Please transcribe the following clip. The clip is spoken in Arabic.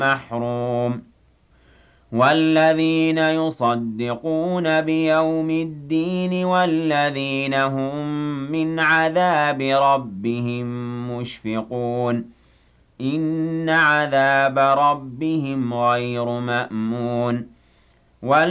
محروم والذين يصدقون بيوم الدين والذين هم من عذاب ربهم مشفقون إن عذاب ربهم غير مأمون